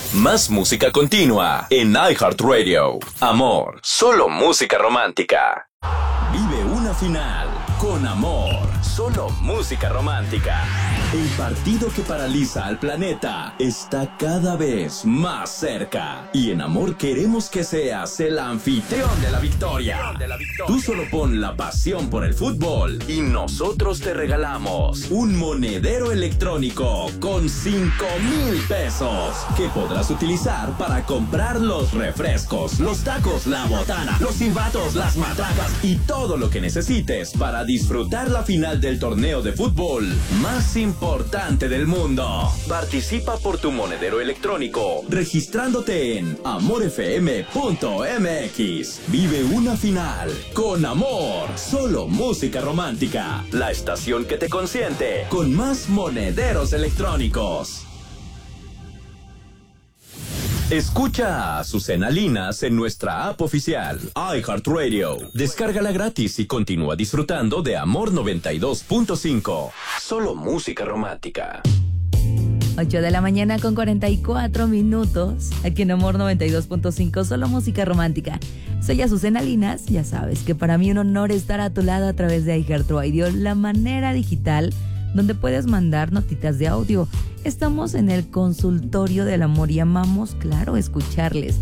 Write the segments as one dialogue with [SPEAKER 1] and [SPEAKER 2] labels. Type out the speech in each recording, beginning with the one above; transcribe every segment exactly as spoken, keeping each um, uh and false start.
[SPEAKER 1] Más música continua en iHeartRadio. Amor, solo música romántica. Vive una final con Amor, solo música romántica. El partido que paraliza al planeta está cada vez más cerca. Y en Amor queremos que seas el anfitrión de la victoria. Tú solo pon la pasión por el fútbol y nosotros te regalamos un monedero electrónico con cinco mil pesos que podrás utilizar para comprar los refrescos, los tacos, la botana, los silbatos, las matracas y todo lo que necesites para disfrutar la final del torneo de fútbol más importante del mundo. Participa por tu monedero electrónico registrándote en amor f m punto m x. Vive una final con Amor, solo música romántica. La estación que te consiente con más monederos electrónicos. Escucha a Azucena Linas en nuestra app oficial, iHeartRadio. Descárgala gratis y continúa disfrutando de Amor noventa y dos punto cinco. Solo música romántica.
[SPEAKER 2] ocho de la mañana con cuarenta y cuatro minutos. Aquí en Amor noventa y dos punto cinco, solo música romántica. Soy Azucena Linas. Ya sabes que para mí un honor estar a tu lado a través de iHeartRadio, la manera digital donde puedes mandar notitas de audio. Estamos en el consultorio del amor y amamos, claro, escucharles.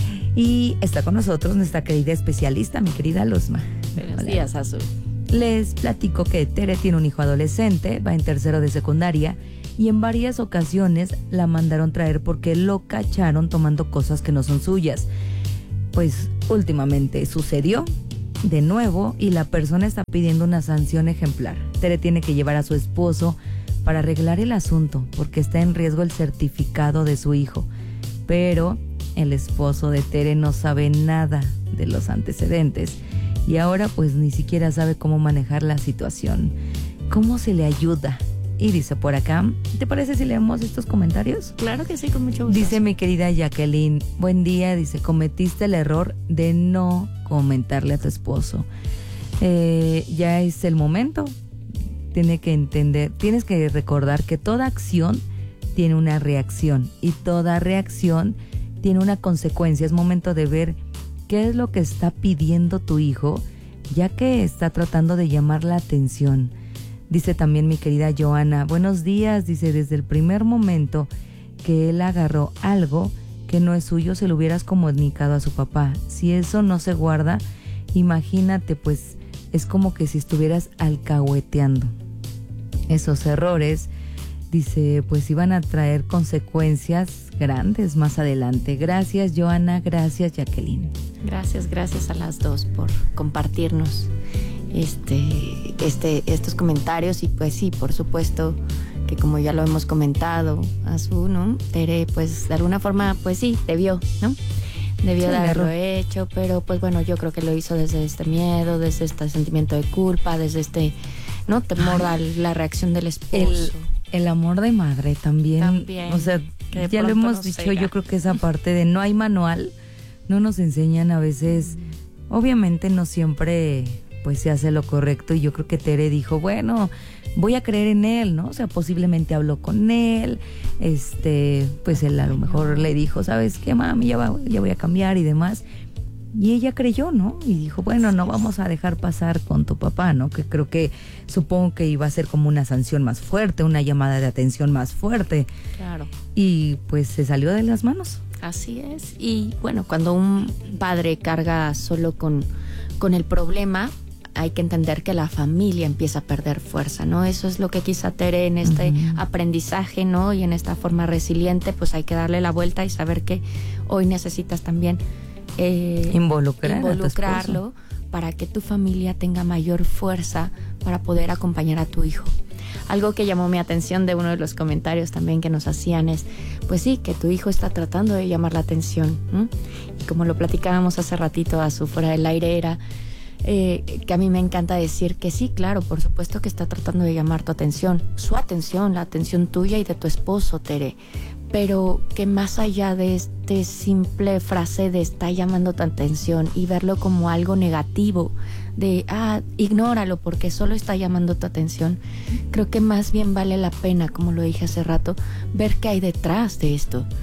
[SPEAKER 2] Y está con nosotros nuestra querida especialista, mi querida Luzma.
[SPEAKER 3] Buenos días, Azul.
[SPEAKER 2] Les platico que Tere tiene un hijo adolescente, va en tercero de secundaria, y en varias ocasiones la mandaron traer porque lo cacharon tomando cosas que no son suyas. Pues últimamente sucedió de nuevo y la persona está pidiendo una sanción ejemplar. Tere tiene que llevar a su esposo para arreglar el asunto porque está en riesgo el certificado de su hijo. Pero el esposo de Tere no sabe nada de los antecedentes y ahora pues ni siquiera sabe cómo manejar la situación. ¿Cómo se le ayuda? Y dice por acá, ¿te parece si leemos estos comentarios?
[SPEAKER 3] Claro que sí, con mucho gusto.
[SPEAKER 2] Dice mi querida Jacqueline, buen día, dice, cometiste el error de no comentarle a tu esposo. Eh, ya es el momento. Tiene que entender, tienes que recordar que toda acción tiene una reacción y toda reacción tiene una consecuencia. Es momento de ver qué es lo que está pidiendo tu hijo, ya que está tratando de llamar la atención. Dice también mi querida Joana, buenos días, dice, desde el primer momento que él agarró algo que no es suyo, se lo hubieras comunicado a su papá. Si eso no se guarda, imagínate, pues es como que si estuvieras alcahueteando. Esos errores, dice, pues iban a traer consecuencias grandes más adelante. Gracias, Joana, gracias, Jacqueline.
[SPEAKER 3] Gracias, gracias a las dos por compartirnos este, este, estos comentarios. Y pues sí, por supuesto que como ya lo hemos comentado, Azú, ¿no? Tere, pues de alguna forma, pues sí, debió, ¿no? Debió
[SPEAKER 2] Sí,
[SPEAKER 3] de haberlo
[SPEAKER 2] error.
[SPEAKER 3] hecho, pero pues bueno, yo creo que lo hizo desde este miedo, desde este sentimiento de culpa, desde este, ¿no? Temor a la reacción del esposo.
[SPEAKER 2] El, el amor de madre también,
[SPEAKER 3] También,
[SPEAKER 2] o sea,
[SPEAKER 3] que de
[SPEAKER 2] ya lo
[SPEAKER 3] pronto
[SPEAKER 2] hemos
[SPEAKER 3] nos
[SPEAKER 2] dicho,
[SPEAKER 3] cega.
[SPEAKER 2] yo creo que esa parte de no hay manual, no nos enseñan a veces, obviamente no siempre pues se hace lo correcto y yo creo que Tere dijo, bueno, voy a creer en él, ¿no? O sea, posiblemente habló con él, este, pues él a lo mejor le dijo, ¿sabes qué, mami? Ya, va, ya voy a cambiar y demás. Y ella creyó, ¿no? Y dijo, bueno, no vamos a dejar pasar con tu papá, ¿no? Que creo que, supongo que iba a ser como una sanción más fuerte, una llamada de atención más fuerte.
[SPEAKER 3] Claro.
[SPEAKER 2] Y pues se salió de las manos.
[SPEAKER 3] Así es. Y bueno, cuando un padre carga solo con, con el problema, hay que entender que la familia empieza a perder fuerza, ¿no? Eso es lo que quizá Tere en este uh-huh. aprendizaje, ¿no? Y en esta forma resiliente, pues hay que darle la vuelta y saber que hoy necesitas también eh,
[SPEAKER 2] Involucrar
[SPEAKER 3] involucrarlo para que tu familia tenga mayor fuerza para poder acompañar a tu hijo. Algo que llamó mi atención de uno de los comentarios también que nos hacían es, pues sí, que tu hijo está tratando de llamar la atención, ¿no? Y como lo platicábamos hace ratito a su fuera del aire era eh, que a mí me encanta decir que sí, claro, por supuesto que está tratando de llamar tu atención, su atención, la atención tuya y de tu esposo, Tere, pero que más allá de este simple frase de está llamando tu atención y verlo como algo negativo, de, ah, ignóralo porque solo está llamando tu atención, creo que más bien vale la pena, como lo dije hace rato, ver qué hay detrás de esto.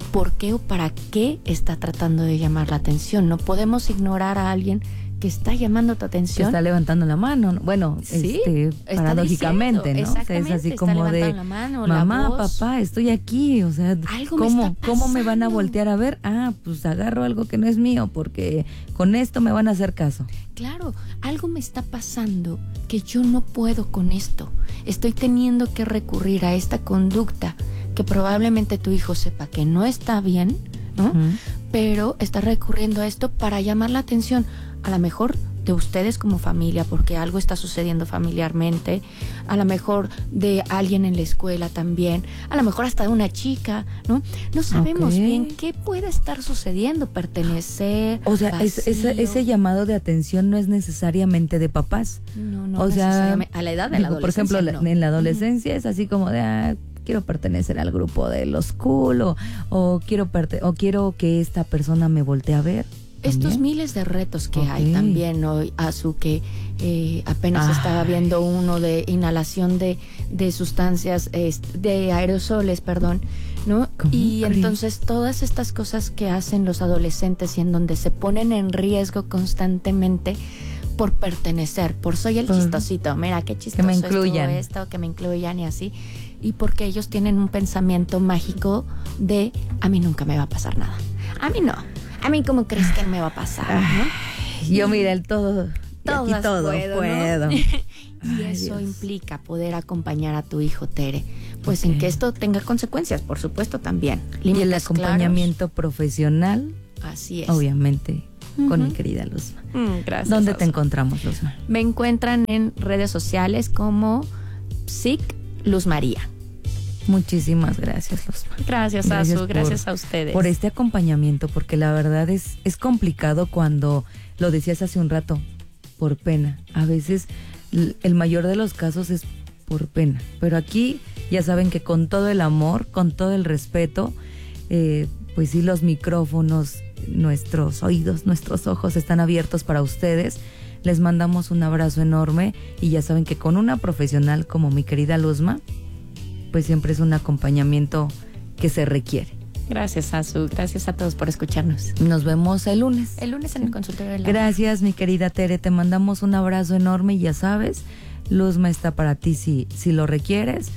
[SPEAKER 3] por qué o para qué está tratando de llamar la atención. No podemos ignorar a alguien que está llamando tu atención.
[SPEAKER 2] Que está levantando la mano. Bueno,
[SPEAKER 3] sí,
[SPEAKER 2] este, paradójicamente, ¿no?
[SPEAKER 3] Exactamente,
[SPEAKER 2] o sea, es así
[SPEAKER 3] está
[SPEAKER 2] como de,
[SPEAKER 3] la mano,
[SPEAKER 2] mamá,
[SPEAKER 3] la voz.
[SPEAKER 2] papá, estoy aquí. O sea,
[SPEAKER 3] algo
[SPEAKER 2] ¿cómo,
[SPEAKER 3] me está
[SPEAKER 2] ¿cómo me van a
[SPEAKER 3] pasando?
[SPEAKER 2] voltear a ver? Ah, pues agarro algo que no es mío, porque con esto me van a hacer caso.
[SPEAKER 3] Claro, algo me está pasando que yo no puedo con esto. Estoy teniendo que recurrir a esta conducta que probablemente tu hijo sepa que no está bien, ¿no?
[SPEAKER 2] Uh-huh.
[SPEAKER 3] Pero está recurriendo a esto para llamar la atención, a lo mejor de ustedes como familia, porque algo está sucediendo familiarmente, a lo mejor de alguien en la escuela también, a lo mejor hasta de una chica, ¿no? No sabemos
[SPEAKER 2] Okay.
[SPEAKER 3] bien qué puede estar sucediendo, pertenecer,
[SPEAKER 2] O sea, es, ese, ese llamado de atención no es necesariamente de papás.
[SPEAKER 3] No, no
[SPEAKER 2] o sea,
[SPEAKER 3] necesariamente. A la edad de
[SPEAKER 2] digo,
[SPEAKER 3] la adolescencia,
[SPEAKER 2] por ejemplo,
[SPEAKER 3] no.
[SPEAKER 2] en la adolescencia uh-huh. es así como de, ah, quiero pertenecer al grupo de los cool, o, o, quiero perte- o quiero que esta persona me voltee a ver.
[SPEAKER 3] Estos
[SPEAKER 2] ¿También?
[SPEAKER 3] miles de retos que
[SPEAKER 2] Okay.
[SPEAKER 3] hay también, ¿no? Azu, que eh, apenas
[SPEAKER 2] Ay.
[SPEAKER 3] estaba viendo uno de inhalación de, de sustancias, eh, de aerosoles, perdón, ¿no? Y
[SPEAKER 2] crees?
[SPEAKER 3] entonces todas estas cosas que hacen los adolescentes y en donde se ponen en riesgo constantemente por pertenecer, por soy el
[SPEAKER 2] por,
[SPEAKER 3] chistosito, mira qué chistoso
[SPEAKER 2] que me incluyan.
[SPEAKER 3] esto, que me incluyan y así, y porque ellos tienen un pensamiento mágico de a mí nunca me va a pasar nada, a mí no. A mí, ¿cómo crees que me va a pasar? ¿No?
[SPEAKER 2] Yo, mira, el todo,
[SPEAKER 3] Todas
[SPEAKER 2] aquí todo
[SPEAKER 3] puedo.
[SPEAKER 2] puedo.
[SPEAKER 3] ¿no? y
[SPEAKER 2] Ay,
[SPEAKER 3] eso
[SPEAKER 2] Dios.
[SPEAKER 3] implica poder acompañar a tu hijo, Tere. Pues
[SPEAKER 2] Okay.
[SPEAKER 3] en que esto tenga consecuencias, por supuesto, también.
[SPEAKER 2] Y el
[SPEAKER 3] Límites
[SPEAKER 2] acompañamiento profesional,
[SPEAKER 3] claros. Así es.
[SPEAKER 2] obviamente, uh-huh. con
[SPEAKER 3] Uh-huh.
[SPEAKER 2] mi querida Luzma.
[SPEAKER 3] Mm, gracias.
[SPEAKER 2] ¿Dónde
[SPEAKER 3] Azu.
[SPEAKER 2] te encontramos, Luzma?
[SPEAKER 3] Me encuentran en redes sociales como Psic Luz María.
[SPEAKER 2] Muchísimas gracias, Luzma.
[SPEAKER 3] Gracias,
[SPEAKER 2] Gracias
[SPEAKER 3] Azu.
[SPEAKER 2] por-
[SPEAKER 3] Gracias a ustedes.
[SPEAKER 2] Por este acompañamiento, porque la verdad es, es complicado cuando, lo decías hace un rato, por pena. A veces l- el mayor de los casos es por pena, pero aquí ya saben que con todo el amor, con todo el respeto, eh, pues sí, los micrófonos, nuestros oídos, nuestros ojos están abiertos para ustedes. Les mandamos un abrazo enorme y ya saben que con una profesional como mi querida Luzma, pues siempre es un acompañamiento que se requiere.
[SPEAKER 3] Gracias, Azu. Gracias a todos por escucharnos.
[SPEAKER 2] Nos vemos el lunes.
[SPEAKER 3] El lunes en el consultorio de la...
[SPEAKER 2] Gracias, mi querida Tere. Te mandamos un abrazo enorme y ya sabes, Luzma está para ti si, si lo requieres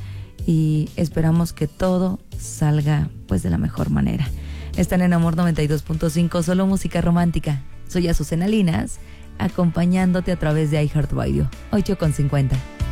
[SPEAKER 2] y esperamos que todo salga pues de la mejor manera. Están en Amor noventa y dos punto cinco, solo música romántica. Soy Azucena Linas, acompañándote a través de iHeartRadio, ocho con cincuenta.